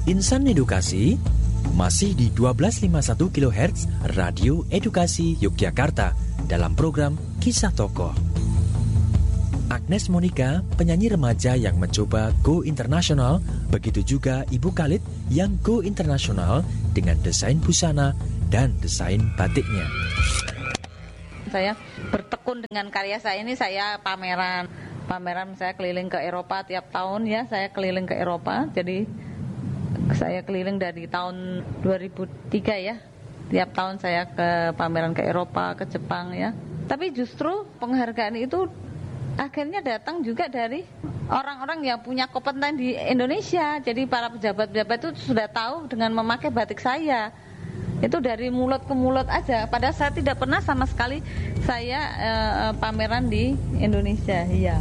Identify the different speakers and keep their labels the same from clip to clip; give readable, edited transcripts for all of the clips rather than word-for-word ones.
Speaker 1: Insan Edukasi masih di 1251 kHz Radio Edukasi Yogyakarta dalam program Kisah Tokoh. Agnes Monica, penyanyi remaja yang mencoba go internasional, begitu juga Ibu Khalid yang go internasional dengan desain busana dan desain batiknya.
Speaker 2: Saya bertekun dengan karya saya ini, saya pameran saya keliling ke Eropa tiap tahun ya, saya keliling ke Eropa. Jadi saya keliling dari tahun 2003 ya. Tiap tahun saya ke pameran ke Eropa, ke Jepang ya. Tapi justru penghargaan itu akhirnya datang juga dari orang-orang yang punya kompeten di Indonesia. Jadi para pejabat-pejabat itu sudah tahu dengan memakai batik saya. Itu dari mulut ke mulut aja. Padahal saya tidak pernah sama sekali saya pameran di Indonesia. Iya.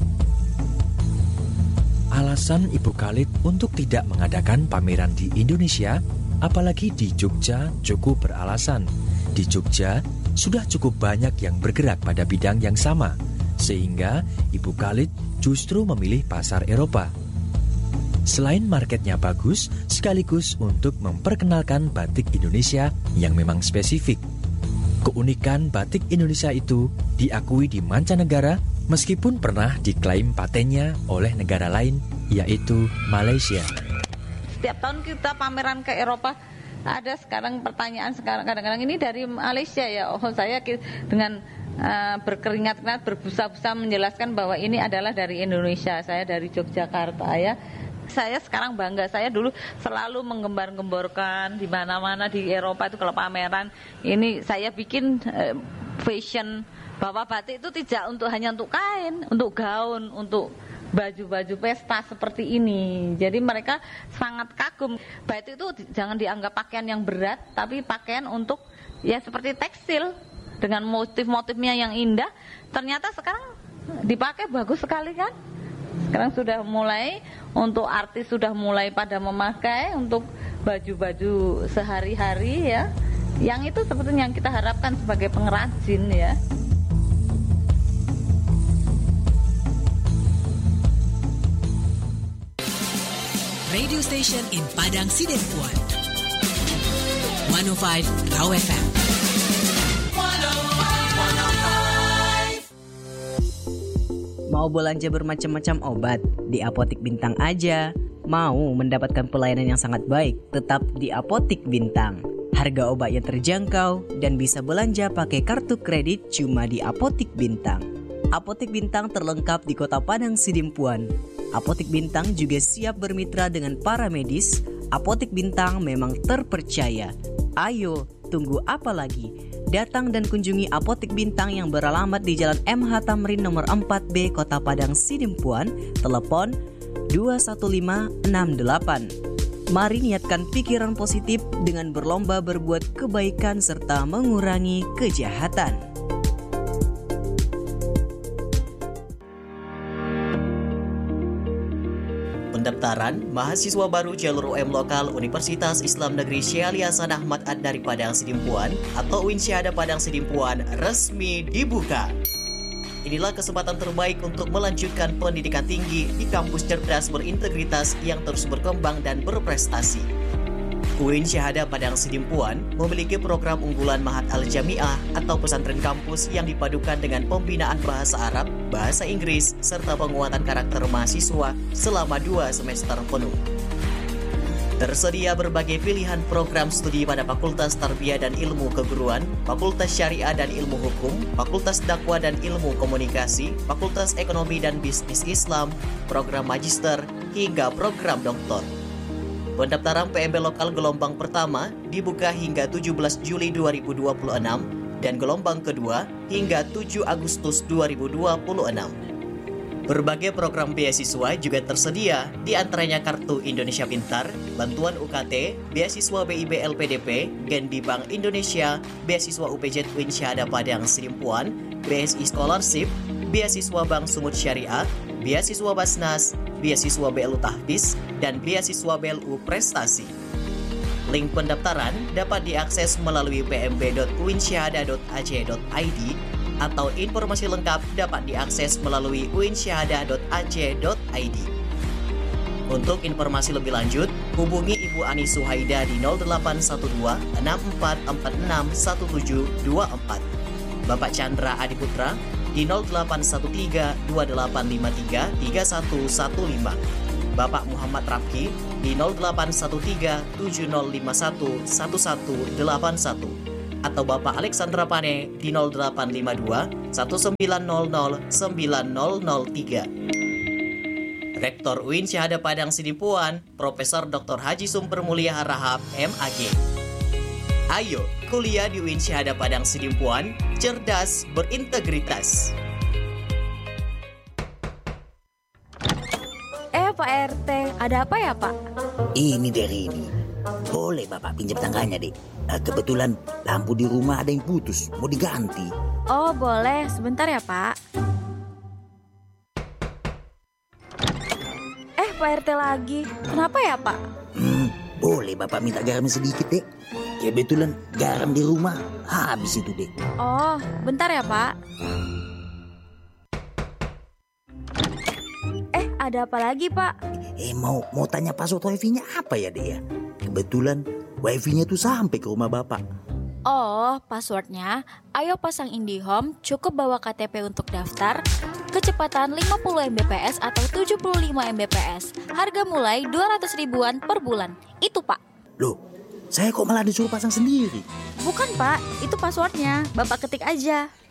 Speaker 1: Alasan Ibu Khalid untuk tidak mengadakan pameran di Indonesia, apalagi di Jogja, cukup beralasan. Di Jogja sudah cukup banyak yang bergerak pada bidang yang sama, sehingga Ibu Khalid justru memilih pasar Eropa. Selain marketnya bagus, sekaligus untuk memperkenalkan batik Indonesia yang memang spesifik. Keunikan batik Indonesia itu diakui di mancanegara, meskipun pernah diklaim patennya oleh negara lain, yaitu Malaysia.
Speaker 2: Setiap tahun kita pameran ke Eropa, ada sekarang pertanyaan kadang-kadang ini dari Malaysia ya. Oh, saya dengan berkeringat-keringat, berbusa-busa menjelaskan bahwa ini adalah dari Indonesia, saya dari Yogyakarta ya. Saya sekarang bangga, saya dulu selalu menggembar-gemborkan di mana-mana di Eropa itu kalau pameran ini saya bikin fashion, bahwa batik itu tidak hanya untuk kain, untuk gaun, untuk baju-baju pesta seperti ini. Jadi mereka sangat kagum. Batik itu jangan dianggap pakaian yang berat, tapi pakaian untuk ya seperti tekstil dengan motif-motifnya yang indah. Ternyata sekarang dipakai bagus sekali kan? Sekarang sudah mulai untuk artis sudah mulai pada memakai untuk baju-baju sehari-hari ya. Yang itu sebetulnya yang kita harapkan sebagai pengrajin ya.
Speaker 3: Radio station in Padang Sidempuan 105 Raw FM.
Speaker 4: Mau belanja bermacam-macam obat? Di Apotik Bintang aja. Mau mendapatkan pelayanan yang sangat baik? Tetap di Apotik Bintang. Harga obat yang terjangkau dan bisa belanja pakai kartu kredit cuma di Apotik Bintang. Apotik Bintang terlengkap di Kota Padang Sidempuan. Apotik Bintang juga siap bermitra dengan para medis. Apotik Bintang memang terpercaya. Ayo, tunggu apa lagi? Datang dan kunjungi Apotik Bintang yang beralamat di Jalan MH Tamrin nomor 4B Kota Padang Sidempuan. Telepon 21568. Mari niatkan pikiran positif dengan berlomba berbuat kebaikan serta mengurangi kejahatan.
Speaker 5: Pendaftaran mahasiswa baru jalur UM lokal Universitas Islam Negeri Syekh Ali Hasan Ahmad Ad-Dari Padang Sidempuan atau UIN Syahada Padang Sidempuan resmi dibuka. Inilah kesempatan terbaik untuk melanjutkan pendidikan tinggi di kampus cerdas berintegritas yang terus berkembang dan berprestasi. UIN Syahada Padang Sidempuan memiliki program unggulan Mahat Al-Jamiah atau pesantren kampus yang dipadukan dengan pembinaan bahasa Arab, bahasa Inggris, serta penguatan karakter mahasiswa selama 2 semester penuh. Tersedia berbagai pilihan program studi pada Fakultas Tarbiyah dan Ilmu Keguruan, Fakultas Syariah dan Ilmu Hukum, Fakultas Dakwah dan Ilmu Komunikasi, Fakultas Ekonomi dan Bisnis Islam, program Magister, hingga program Doktor. Pendaftaran PMB lokal gelombang pertama dibuka hingga 17 Juli 2026 dan gelombang kedua hingga 7 Agustus 2026. Berbagai program beasiswa juga tersedia, di antaranya Kartu Indonesia Pintar, Bantuan UKT, Beasiswa BIB LPDP, Gendi Bank Indonesia, Beasiswa UPJ UIN Syahada Padang Sidempuan, BSI Scholarship, Beasiswa Bank Sumut Syariah, Beasiswa Basnas, Beasiswa BLU Tahfiz, dan Beasiswa BLU Prestasi. Link pendaftaran dapat diakses melalui pmb.uinsyahada.ac.id atau informasi lengkap dapat diakses melalui uinsyahada.ac.id. Untuk informasi lebih lanjut, hubungi Ibu Ani Suhaida di 0812 6446 1724. Bapak Chandra Adiputra di 0813 2853 3115. Bapak Muhammad Rafki di 0813 7051 1181 atau Bapak Alexandra Pane di 0852 1900 9003. Rektor UIN Syahada Padang Sidimpuan, Profesor Dr. Haji Sumper Mulia Harahap, MAG. Ayo, kuliah di UIN Syahada Padang Sidimpuan, cerdas, berintegritas.
Speaker 6: Pak RT, ada apa ya Pak?
Speaker 7: Ini dari ini. Boleh Bapak pinjam tangganya, Dek? Kebetulan lampu di rumah ada yang putus, mau diganti.
Speaker 6: Oh boleh, sebentar ya Pak. Pak RT lagi, kenapa ya Pak?
Speaker 7: Boleh Bapak minta garam sedikit, Dek? Kebetulan garam di rumah habis itu, Dek.
Speaker 6: Oh, bentar ya Pak. Ada apa lagi Pak?
Speaker 7: Mau tanya password wifi-nya apa ya, Dek ya? Kebetulan wifi-nya tuh sampai ke rumah Bapak.
Speaker 6: Oh, passwordnya, ayo pasang IndiHome, cukup bawa KTP untuk daftar, kecepatan 50 Mbps atau 75 Mbps, harga mulai 200 ribuan per bulan. Itu Pak.
Speaker 7: Loh, saya kok malah disuruh pasang sendiri?
Speaker 6: Bukan Pak, itu passwordnya, Bapak ketik aja.